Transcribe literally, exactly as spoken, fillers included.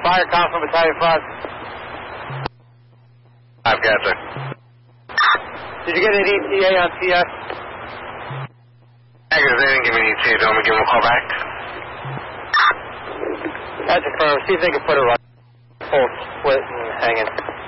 Fire Conflict Battalion five. I've got you. Did you get an E T A on T S? Negative, they didn't give me an E T A. Do you want me to give them a call back? That's affirmed. See if they can put a right full split and hang it.